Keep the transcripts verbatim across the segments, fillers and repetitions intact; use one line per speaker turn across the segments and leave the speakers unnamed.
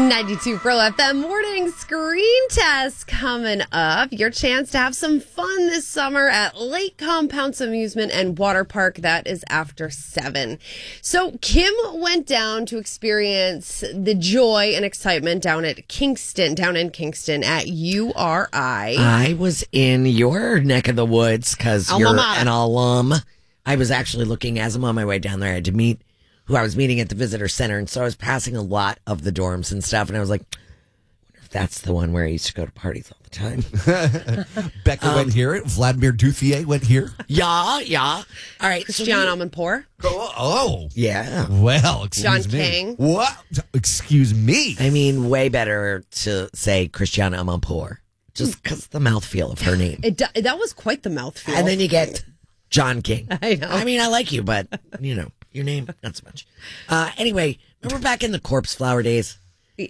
ninety-two Pro F M morning screen test coming up. Your chance to have some fun this summer at Lake Compounce Amusement and Water Park. That is after seven. So Kim went down to experience the joy and excitement down at Kingston, down in Kingston at U R I.
I was in your neck of the woods because you're
mater.
an alum. I was actually looking as I'm on my way down there. I had to meet who I was meeting at the visitor center. And so I was passing a lot of the dorms and stuff. And I was like, I wonder if that's the one where I used to go to parties all the time.
Becca
Um,
went here. Vladimir Duthier went here.
Yeah, yeah. All right.
Christian
so
Amanpour.
Oh, oh.
yeah.
Well, excuse
John
me.
King.
What? Excuse me.
I mean, way better to say Christiane Amanpour. Just because of the mouthfeel of her name.
It do- that was quite the mouthfeel.
And then you get John King.
I know.
I mean, I like you, but, you know, your name, not so much. Uh, anyway, remember back in the corpse flower days?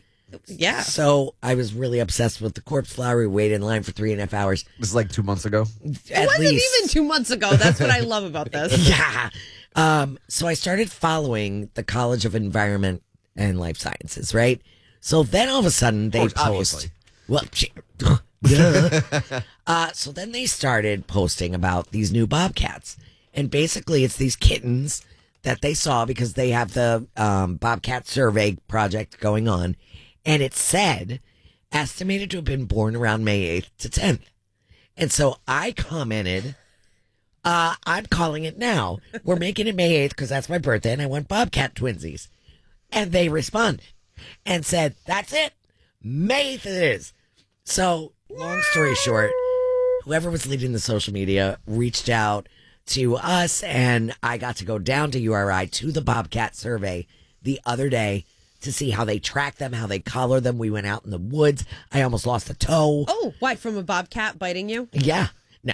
Yeah.
So I was really obsessed with the corpse flower. We waited in line for three and a half hours.
This is like two months ago.
It
At
wasn't
least.
even two months ago. That's what I love about this.
Yeah. Um, so I started following the College of Environment and Life Sciences, right? So then all of a sudden they
course,
post.
obviously.
Well, shit. Duh. uh, so then they started posting about these new bobcats. And basically it's these kittens that they saw because they have the um, Bobcat Survey project going on. And it said estimated to have been born around May eighth to tenth. And so I commented, uh, I'm calling it now. We're making it May eighth because that's my birthday and I want Bobcat twinsies. And they responded and said, that's it. May eighth it is. So long story short, whoever was leading the social media reached out to us and I got to go down to U R I to the Bobcat Survey the other day to see how they track them, how they collar them. We went out in the woods. I almost lost a toe.
Oh, why? From a bobcat biting you?
Yeah. No.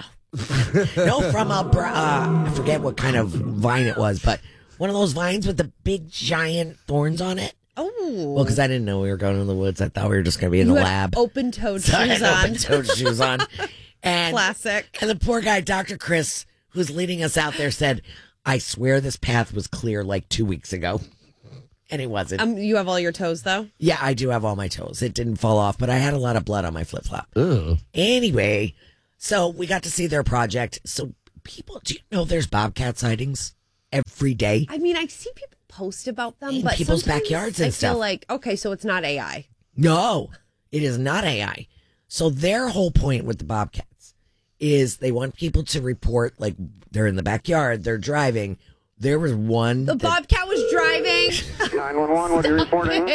No, from a, br- uh, I forget what kind of vine it was, but one of those vines with the big giant thorns on it.
Oh.
Well, because I didn't know we were going in the woods. I thought we were just going to be in
You
the
had
lab.
open-toed
So I
shoes
had
on.
open-toed shoes on. And,
Classic.
And the poor guy, Doctor Chris, who's leading us out there, said, I swear this path was clear like two weeks ago. And it wasn't.
Um, you have all your toes, though?
Yeah, I do have all my toes. It didn't fall off, but I had a lot of blood on my flip-flop.
Ugh.
Anyway, so we got to see their project. So people, do you know there's bobcat sightings every day?
I mean, I see people post about them,
In
but
people's
sometimes
backyards
I
and
feel
stuff.
like, okay, so it's not A I.
No, it is not A I. So their whole point with the bobcats is they want people to report, like, they're in the backyard, they're driving. There was one.
The
that-
bobcat was driving.
nine one one, what are you reporting?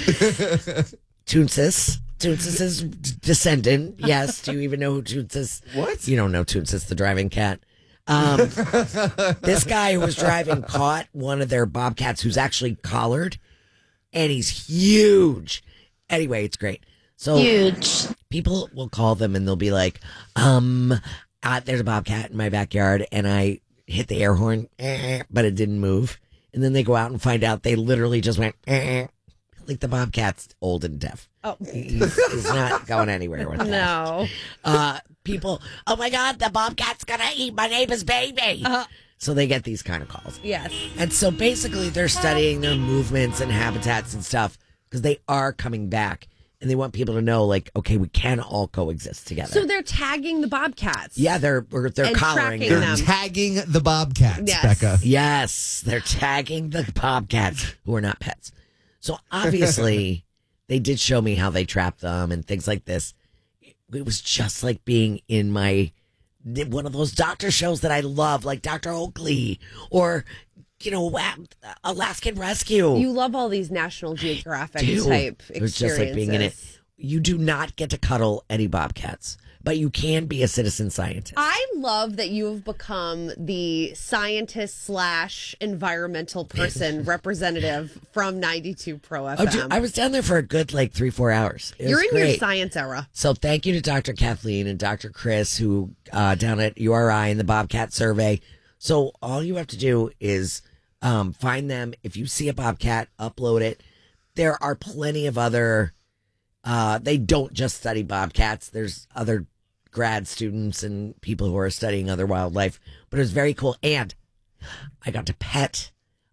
Toonsis. Toonsis's descendant. Yes. Do you even know who Toonsis?
What?
You don't know Toonsis, the driving cat. Um, this guy who was driving caught one of their bobcats who's actually collared, and he's huge. Anyway, it's great. So
Huge.
people will call them and they'll be like, um, uh, there's a bobcat in my backyard, and I hit the air horn, eh, but it didn't move. And then they go out and find out they literally just went, eh, like the bobcat's old and deaf.
Oh.
He's, he's not going anywhere with that.
No.
Uh, people, oh my God, the bobcat's gonna eat my neighbor's baby.
Uh,
So they get these kind of calls.
yes.
And so basically they're studying their movements and habitats and stuff because they are coming back. And they want people to know, like, okay, we can all coexist together.
So they're tagging the bobcats.
yeah, they're or they're
And
collaring
tracking
them.
They're
them.
tagging the bobcats,
Yes.
Becca.
Yes, they're tagging the bobcats who are not pets. So obviously, they did show me how they trap them and things like this. It was just like being in my one of those doctor shows that I love, like Doctor Oakley or you know Alaskan Rescue.
You love all these National Geographic
do.
type
It was
experiences.
just like being in it. You do not get to cuddle any bobcats, but you can be a citizen scientist.
I love that you have become the scientist slash environmental person representative from ninety-two Pro F M.
Oh, dude, I was down there for a good like three, four hours. It
You're
was
in your
great.
science era.
So thank you to Doctor Kathleen and Doctor Chris who uh, down at U R I in the Bobcat Survey. So all you have to do is um, find them. If you see a bobcat, upload it. There are plenty of other. Uh, they don't just study bobcats. There's other grad students and people who are studying other wildlife. But it was very cool, and I got to pet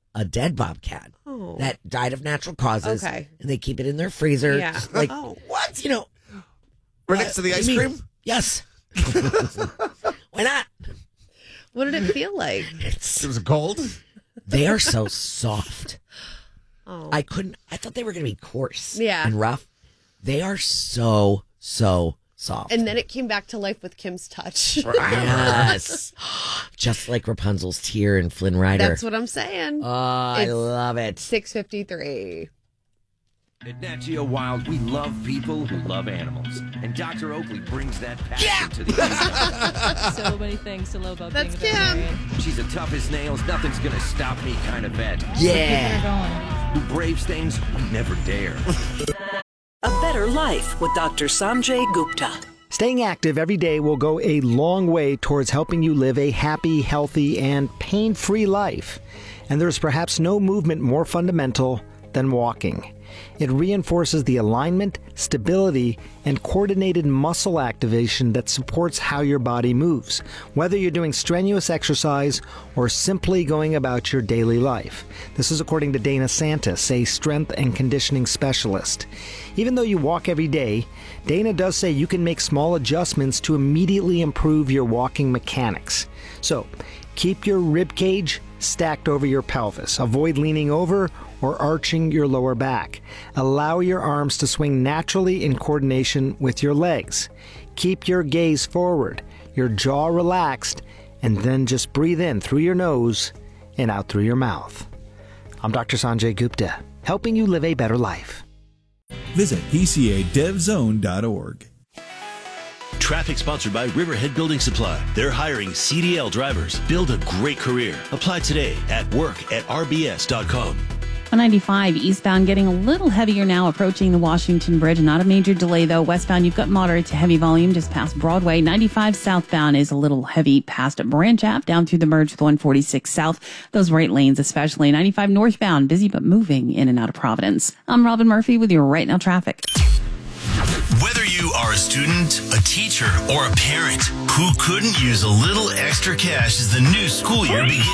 a dead bobcat
Oh.
that died of natural causes.
Okay.
And they keep it in their freezer.
Yeah.
Like,
Oh.
what? You know.
Right next to the
what
ice
do you mean?
cream?
Yes. Why not?
What did it feel like?
It's,
It was cold.
they are so soft.
Oh.
I couldn't, I thought they were going to be coarse
Yeah.
and rough. They are so, so soft.
And then it came back to life with Kim's touch.
Yes. Just like Rapunzel's tear in Flynn Rider.
That's what I'm saying.
Oh, I
It's
love it.
six fifty-three.
At Nat Geo Wild, we love people who love animals. And Doctor Oakley brings that passion to the easy.
So many things to love about
That's
being a veterinarian.
She's a tough as nails, nothing's gonna stop me kind of vet.
Yeah.
Who braves things we never dare.
A Better Life with Doctor Sanjay Gupta.
Staying active every day will go a long way towards helping you live a happy, healthy, and pain-free life. And there's perhaps no movement more fundamental than walking. It reinforces the alignment, stability, and coordinated muscle activation that supports how your body moves, whether you're doing strenuous exercise or simply going about your daily life. This is according to Dana Santis, a strength and conditioning specialist. Even though you walk every day, Dana does say you can make small adjustments to immediately improve your walking mechanics. So, keep your rib cage stacked over your pelvis. Avoid leaning over or arching your lower back. Allow your arms to swing naturally in coordination with your legs. Keep your gaze forward, your jaw relaxed, and then just breathe in through your nose and out through your mouth. I'm Doctor Sanjay Gupta, helping you live a better life.
Visit P C A dev zone dot org.
Traffic sponsored by Riverhead Building Supply. They're hiring C D L drivers. Build a great career. Apply today at work at r b s dot com.
one ninety-five eastbound getting a little heavier now approaching the Washington Bridge. Not a major delay though. Westbound you've got moderate to heavy volume just past Broadway. ninety-five southbound is a little heavy past Branch Ave down through the merge with one forty-six south. Those right lanes especially. ninety-five northbound busy but moving in and out of Providence. I'm Robin Murphy with your Right Now traffic.
Whether you are a student, a teacher, or a parent who couldn't use a little extra cash as the new school year begins.